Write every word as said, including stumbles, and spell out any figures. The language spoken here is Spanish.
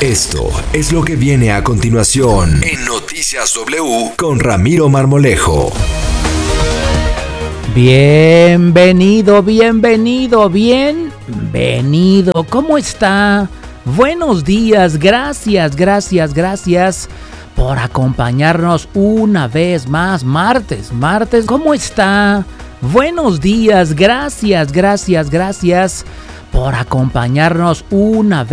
Esto es lo que viene a continuación en Noticias W con Ramiro Marmolejo. Bienvenido, bienvenido, bienvenido. ¿Cómo está? Buenos días, gracias, gracias, gracias por acompañarnos una vez más. Martes, martes, ¿cómo está? Buenos días, gracias, gracias, gracias por acompañarnos una vez